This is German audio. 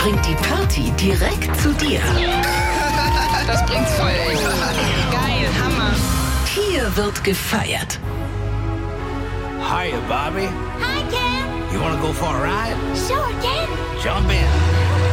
bringt die Party direkt zu dir. Das bringt's voll. Geil, Hammer. Hier wird gefeiert. Hiya, Bobby. Hi, Ken. You wanna go for a ride? Sure, Ken. Jump in.